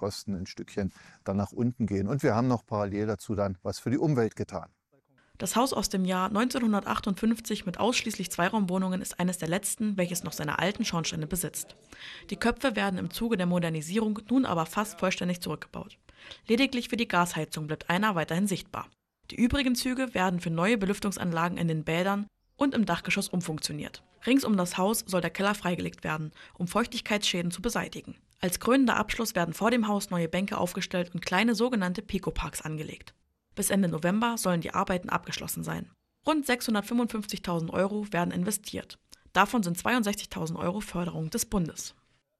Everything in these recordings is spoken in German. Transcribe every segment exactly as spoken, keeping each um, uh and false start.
Kosten ein Stückchen dann nach unten gehen. Und wir haben noch parallel dazu dann was für die Umwelt getan. Das Haus aus dem Jahr neunzehnhundertachtundfünfzig mit ausschließlich Zweiraumwohnungen ist eines der letzten, welches noch seine alten Schornsteine besitzt. Die Köpfe werden im Zuge der Modernisierung nun aber fast vollständig zurückgebaut. Lediglich für die Gasheizung bleibt einer weiterhin sichtbar. Die übrigen Züge werden für neue Belüftungsanlagen in den Bädern und im Dachgeschoss umfunktioniert. Rings um das Haus soll der Keller freigelegt werden, um Feuchtigkeitsschäden zu beseitigen. Als krönender Abschluss werden vor dem Haus neue Bänke aufgestellt und kleine sogenannte Pico-Parks angelegt. Bis Ende November sollen die Arbeiten abgeschlossen sein. Rund sechshundertfünfundfünfzigtausend Euro werden investiert. Davon sind zweiundsechzigtausend Euro Förderung des Bundes.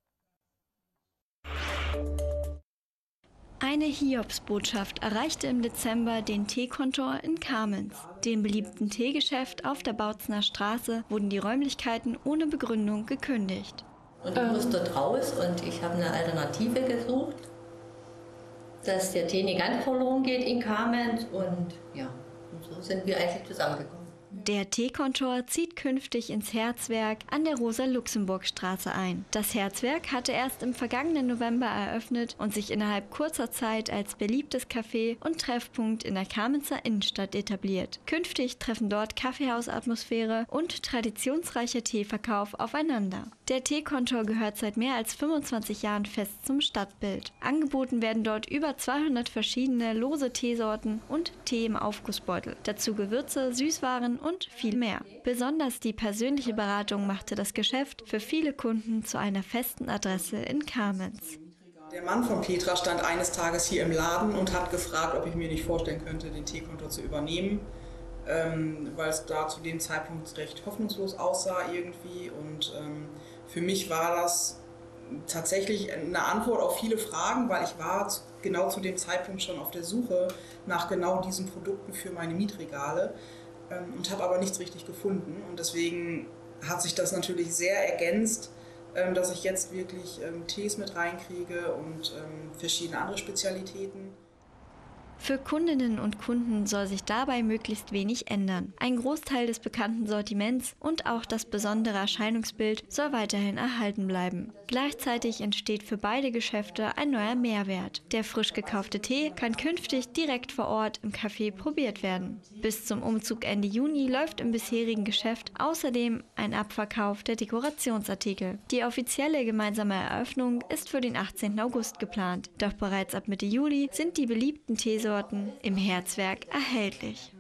Eine Hiobsbotschaft erreichte im Dezember den Teekontor in Kamenz. Dem beliebten Teegeschäft auf der Bautzener Straße wurden die Räumlichkeiten ohne Begründung gekündigt. Und ich muss dort raus und ich habe eine Alternative gesucht, dass der Tee nicht ganz verloren geht in Kamenz und ja, und so sind wir eigentlich zusammengekommen. Der Teekontor zieht künftig ins Herzwerk an der Rosa-Luxemburg-Straße ein. Das Herzwerk hatte erst im vergangenen November eröffnet und sich innerhalb kurzer Zeit als beliebtes Café und Treffpunkt in der Kamenzer Innenstadt etabliert. Künftig treffen dort Kaffeehausatmosphäre und traditionsreicher Teeverkauf aufeinander. Der Teekontor gehört seit mehr als fünfundzwanzig Jahren fest zum Stadtbild. Angeboten werden dort über zweihundert verschiedene lose Teesorten und Tee im Aufgussbeutel. Dazu Gewürze, Süßwaren und viel mehr. Besonders die persönliche Beratung machte das Geschäft für viele Kunden zu einer festen Adresse in Kamenz. Der Mann von Petra stand eines Tages hier im Laden und hat gefragt, ob ich mir nicht vorstellen könnte, den Teekontor zu übernehmen, ähm, weil es da zu dem Zeitpunkt recht hoffnungslos aussah irgendwie. Und ähm, für mich war das tatsächlich eine Antwort auf viele Fragen, weil ich war genau zu dem Zeitpunkt schon auf der Suche nach genau diesen Produkten für meine Mietregale. Und habe aber nichts richtig gefunden. Und deswegen hat sich das natürlich sehr ergänzt, dass ich jetzt wirklich Tees mit reinkriege und verschiedene andere Spezialitäten. Für Kundinnen und Kunden soll sich dabei möglichst wenig ändern. Ein Großteil des bekannten Sortiments und auch das besondere Erscheinungsbild soll weiterhin erhalten bleiben. Gleichzeitig entsteht für beide Geschäfte ein neuer Mehrwert. Der frisch gekaufte Tee kann künftig direkt vor Ort im Café probiert werden. Bis zum Umzug Ende Juni läuft im bisherigen Geschäft außerdem ein Abverkauf der Dekorationsartikel. Die offizielle gemeinsame Eröffnung ist für den achtzehnten August geplant. Doch bereits ab Mitte Juli sind die beliebten Teesorten im Herzwerk erhältlich.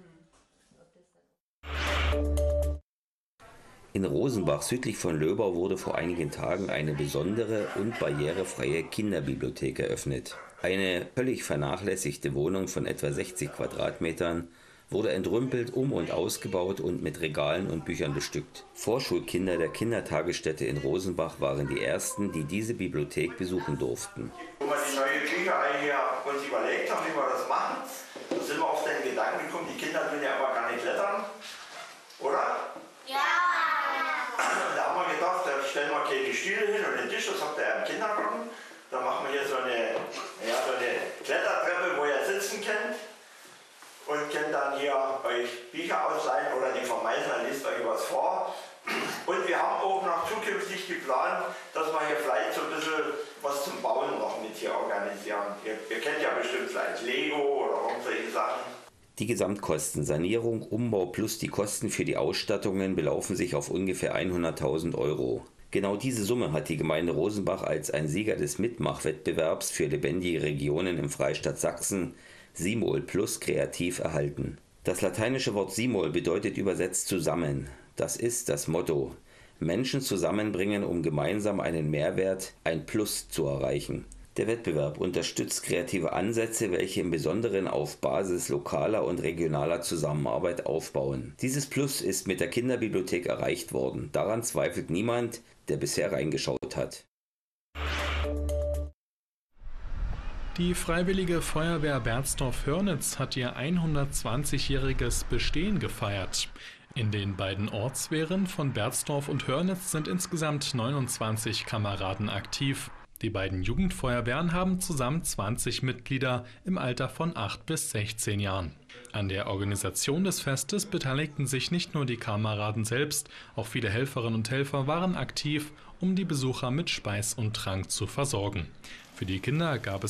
In Rosenbach südlich von Löbau wurde vor einigen Tagen eine besondere und barrierefreie Kinderbibliothek eröffnet. Eine völlig vernachlässigte Wohnung von etwa sechzig Quadratmetern wurde entrümpelt, um- und ausgebaut und mit Regalen und Büchern bestückt. Vorschulkinder der Kindertagesstätte in Rosenbach waren die ersten, die diese Bibliothek besuchen durften. Wo wir die neue Bücherei hier uns überlegt haben, wie wir das machen, da sind wir auf den Gedanken gekommen, die Kinder will ja aber gar nicht klettern, oder? Ja! Da haben wir gedacht, da stellen wir keine Stühle hin und den Tisch, das habt ihr ja im Kindergarten. Da machen wir hier so eine, ja, so eine Klettertreppe, wo ihr sitzen könnt. Und könnt dann hier euch Bücher ausleihen oder die vermeisen, liest euch was vor. Und wir haben auch noch zukünftig geplant, dass wir hier vielleicht so ein bisschen was zum Bauen noch mit hier organisieren. Ihr, ihr kennt ja bestimmt vielleicht Lego oder irgendwelche Sachen. Die Gesamtkosten Sanierung, Umbau plus die Kosten für die Ausstattungen belaufen sich auf ungefähr hunderttausend Euro. Genau diese Summe hat die Gemeinde Rosenbach als ein Sieger des Mitmachwettbewerbs für lebendige Regionen im Freistaat Sachsen Simol Plus kreativ erhalten. Das lateinische Wort Simol bedeutet übersetzt zusammen. Das ist das Motto. Menschen zusammenbringen, um gemeinsam einen Mehrwert, ein Plus zu erreichen. Der Wettbewerb unterstützt kreative Ansätze, welche im Besonderen auf Basis lokaler und regionaler Zusammenarbeit aufbauen. Dieses Plus ist mit der Kinderbibliothek erreicht worden. Daran zweifelt niemand, der bisher reingeschaut hat. Die Freiwillige Feuerwehr Bernsdorf-Hörnitz hat ihr hundertzwanzigjähriges Bestehen gefeiert. In den beiden Ortswehren von Bernsdorf und Hörnitz sind insgesamt neunundzwanzig Kameraden aktiv. Die beiden Jugendfeuerwehren haben zusammen zwanzig Mitglieder im Alter von acht bis sechzehn Jahren. An der Organisation des Festes beteiligten sich nicht nur die Kameraden selbst, auch viele Helferinnen und Helfer waren aktiv, um die Besucher mit Speis und Trank zu versorgen. Für die Kinder gab es